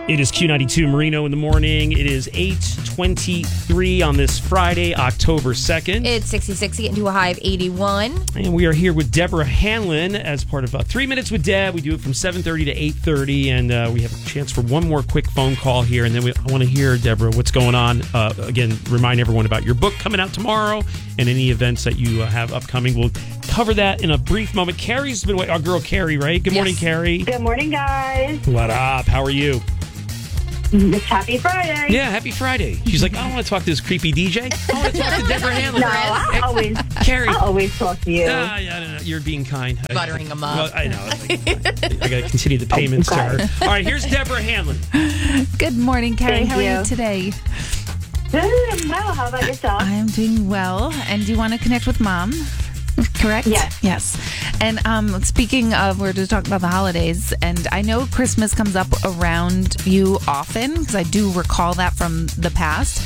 It is Q92 Marino in the morning. It is 8:23 on this Friday, October 2nd. It's 66, getting to a high of 81. And we are here with Deborah Hanlon as part of 3 Minutes with Deb. We do it from 7:30 to 8:30, and we have a chance for one more quick phone call here. And then I want to hear, Deborah, what's going on. Again, remind everyone about your book coming out tomorrow and any events that you have upcoming. We'll cover that in a brief moment. Carrie's been waiting. Our girl Carrie, right? Good morning, Carrie. Good morning, guys. What up? How are you? It's happy Friday. Yeah, happy Friday. She's like, I don't want to talk to this creepy DJ. I want to talk to Deborah Hanlon. No, I'll always talk to you. Yeah, you're being kind. Buttering them up. Well, I know. I got to continue the payments to her. All right, here's Deborah Hanlon. Good morning, Carrie. Thank How you. are you today? Good. Well, how about yourself? I am doing well. And do you want to connect with Mom? Correct? Yes. And speaking of, we're just talking about the holidays, and I know Christmas comes up around you often, because I do recall that from the past.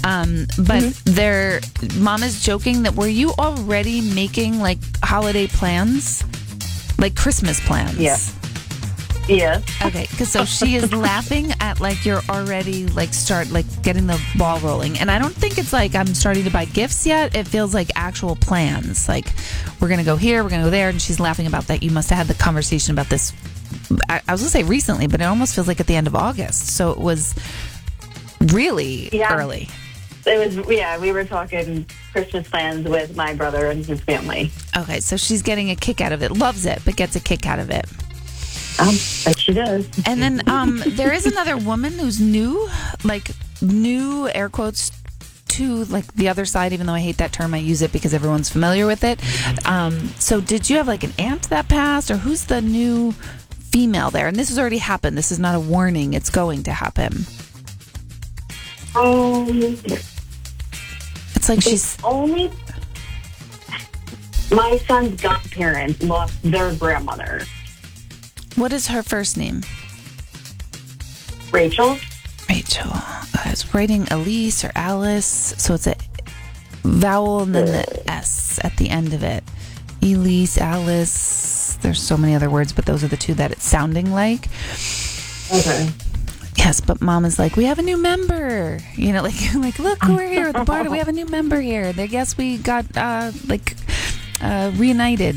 But Mom is joking that were you already making like holiday plans? Like Christmas plans? Yes. Okay, because so she is laughing at like you're already getting the ball rolling, and I don't think it's like I'm starting to buy gifts yet. It feels like actual plans. Like we're gonna go here, we're gonna go there, and she's laughing about that. You must have had the conversation about this. I was gonna say recently, but it almost feels like at the end of August. So it was really early. It was. Yeah, we were talking Christmas plans with my brother and his family. Okay, so she's getting a kick out of it, loves it, but gets a kick out of it. Like she does. And then there is another woman who's new air quotes to like the other side, even though I hate that term. I use it because everyone's familiar with it. So did you have like an aunt that passed, or who's the new female there? And this has already happened. This is not a warning. It's going to happen. It's like she's only my son's godparents lost their grandmother. What is her first name? Rachel. I was writing Elise or Alice, so it's a vowel and then the S at the end of it. Elise, Alice. There's so many other words, but those are the two that it's sounding like. Okay. Yes, but Mom is like, we have a new member. You know, like look, we're here at the party. We have a new member here. I guess we got reunited.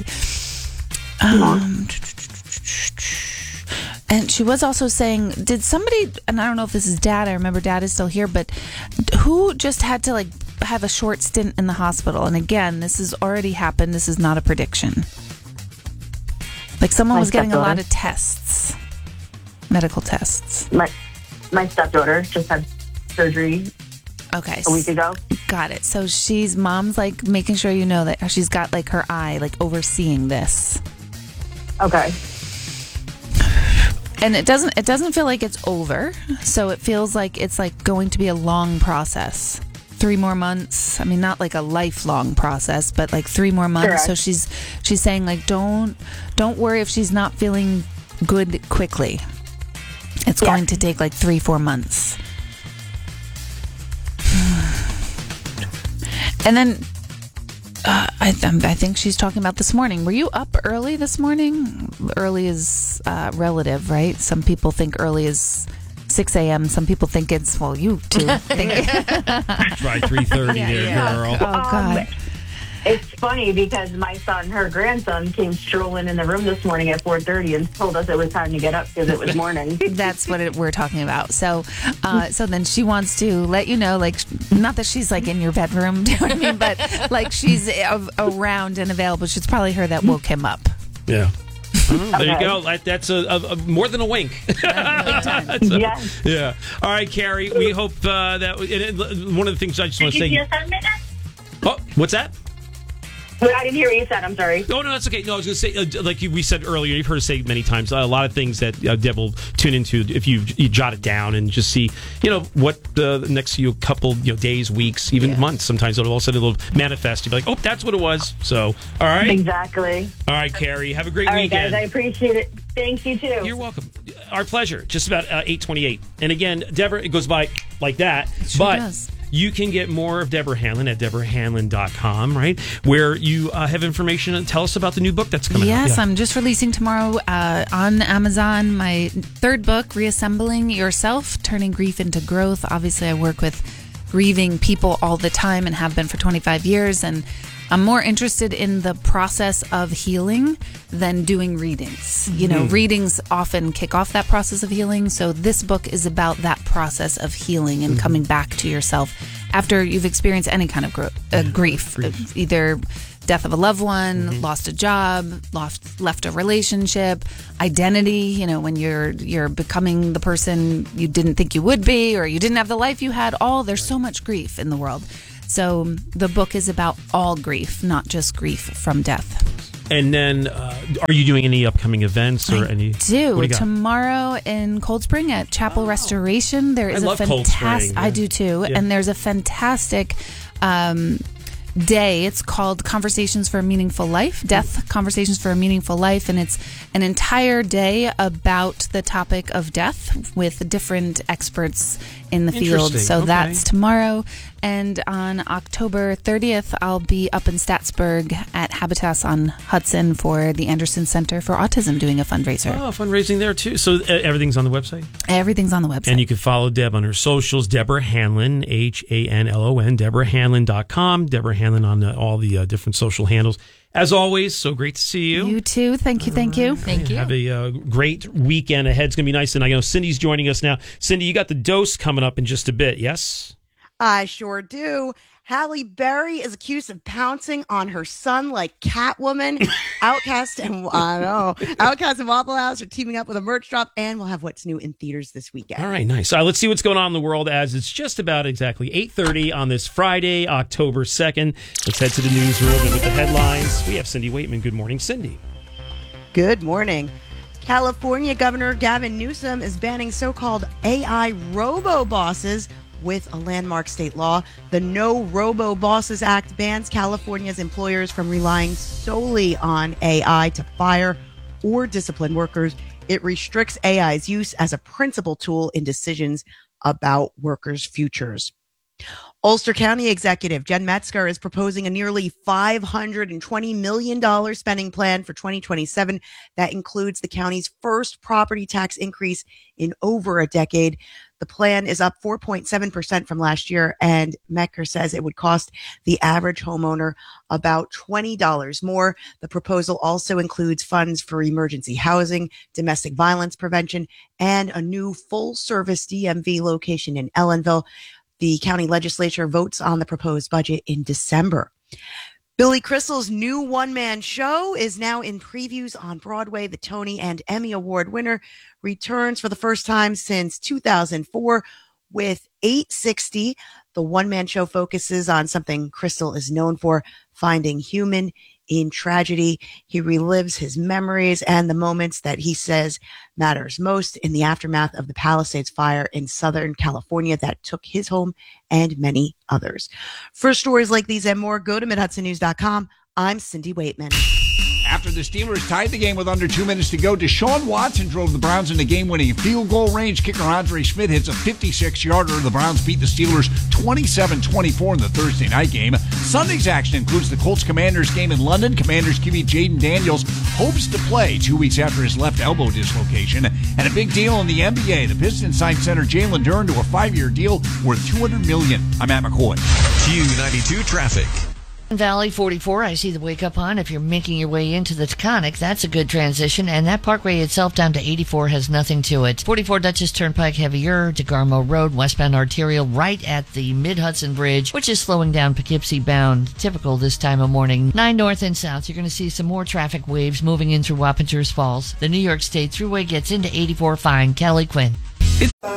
And she was also saying, did somebody, and I don't know if this is Dad, I remember Dad is still here, but who just had to like have a short stint in the hospital? And again, this has already happened. This is not a prediction. Like someone was getting a lot of tests, medical tests. My stepdaughter just had surgery a week ago. Got it. So Mom's like making sure you know that she's got like her eye like overseeing this. Okay. And it doesn't feel like it's over. So it feels like it's like going to be a long process. 3 more months. I mean, not like a lifelong process, but like 3 more months. Correct. So she's saying like don't worry if she's not feeling good quickly. It's going to take like 3-4 months. And then I think she's talking about this morning. Were you up early this morning? Early is relative, right? Some people think early is 6 a.m. Some people think it's, well, you two think. Try 3:30 girl. Oh, God. It's funny because my son, her grandson, came strolling in the room this morning at 4:30 and told us it was time to get up because it was morning. That's what we're talking about. So then she wants to let you know, like, not that she's like in your bedroom, do you know what I mean? But like she's around and available. It's probably her that woke him up. Yeah. There you go. That's a more than a wink. Yes. Yeah. All right, Carrie. We hope that one of the things I just want to say. Oh, what's that? I didn't hear what you said. I'm sorry. Oh, no, that's okay. No, I was going to say, like we said earlier, you've heard us say many times, a lot of things that Deb will tune into if you jot it down and just see, what the next few couple days, weeks, even months. Sometimes all of a sudden it'll manifest. You'll be like, oh, that's what it was. So, all right. Exactly. All right, Carrie. Have a great all right, weekend. guys, I appreciate it. Thank you, too. You're welcome. Our pleasure. Just about 8:28. And again, Deborah, it goes by like that. It sure does. you can get more of Deborah Hanlon at deborahhanlon.com, right? Where you have information. Tell us about the new book that's coming out. Yes, Yeah. I'm just releasing tomorrow on Amazon my third book, Reassembling Yourself, Turning Grief into Growth. Obviously, I work with grieving people all the time and have been for 25 years, and I'm more interested in the process of healing than doing readings. You know, readings often kick off that process of healing. So this book is about that process of healing and coming back to yourself after you've experienced any kind of grief, either death of a loved one, lost a job, left a relationship, identity, you know, when you're becoming the person you didn't think you would be, or you didn't have the life you had. There's so much grief in the world. So the book is about all grief, not just grief from death. And then, are you doing any upcoming events or any? Do What do you got? Tomorrow in Cold Spring at Chapel Restoration. There is I love Cold Spring, yeah. I do too, Yeah. and there's a fantastic day. It's called Conversations for a Meaningful Life, Death Conversations for a Meaningful Life, and it's an entire day about the topic of death with different experts in the field. Interesting. So Okay. that's tomorrow. And on October 30th, I'll be up in Statsburg at Habitas on Hudson for the Anderson Center for Autism doing a fundraiser. Oh, fundraising there too. So everything's on the website? Everything's on the website. And you can follow Deb on her socials, Deborah Hanlon, HANLON, deborahhanlon.com, Deborah Hanlon on all the different social handles. As always, so great to see you. You too. Thank you. Thank you. Thank you. Have a great weekend ahead. It's going to be nice. And I know Cindy's joining us now. Cindy, you got the dose coming up in just a bit, yes? I sure do. Halle Berry is accused of pouncing on her son like Catwoman. Outkast and Waffle House are teaming up with a merch drop, and we'll have what's new in theaters this weekend. All right, nice. Let's see what's going on in the world as it's just about exactly 8:30 on this Friday, October 2nd. Let's head to the newsroom and with the headlines, we have Cindy Waitman. Good morning, Cindy. Good morning. California Governor Gavin Newsom is banning so-called AI robo-bosses with a landmark state law. The No Robo-Bosses Act bans California's employers from relying solely on AI to fire or discipline workers. It restricts AI's use as a principal tool in decisions about workers' futures. Ulster County Executive Jen Metzger is proposing a nearly $520 million spending plan for 2027 that includes the county's first property tax increase in over a decade. The plan is up 4.7% from last year, and Metzger says it would cost the average homeowner about $20 more. The proposal also includes funds for emergency housing, domestic violence prevention, and a new full-service DMV location in Ellenville. The county legislature votes on the proposed budget in December. Billy Crystal's new one-man show is now in previews on Broadway. The Tony and Emmy Award winner returns for the first time since 2004 with 860. The one-man show focuses on something Crystal is known for, finding human in tragedy. He relives his memories and the moments that he says matters most in the aftermath of the Palisades fire in Southern California that took his home and many others. For stories like these and more, go to MidHudsonNews.com. I'm Cindy Waitman. After the Steelers tied the game with under 2 minutes to go, Deshaun Watson drove the Browns into game-winning field goal range. Kicker Andre Schmidt hits a 56-yarder. The Browns beat the Steelers 27-24 in the Thursday night game. Sunday's action includes the Colts-Commanders game in London. Commanders QB Jaden Daniels hopes to play 2 weeks after his left elbow dislocation. And a big deal in the NBA. The Pistons signed center Jalen Duren to a 5-year deal worth $200 million. I'm Matt McCoy. Q92 Traffic. Valley 44, I see the wake up on. If you're making your way into the Taconic, that's a good transition. And that parkway itself down to 84 has nothing to it. 44 Dutchess Turnpike heavier, DeGarmo Road, westbound arterial right at the Mid-Hudson Bridge, which is slowing down Poughkeepsie bound. Typical this time of morning. 9 north and south, you're going to see some more traffic waves moving in through Wappingers Falls. The New York State Thruway gets into 84 fine. Kelly Quinn.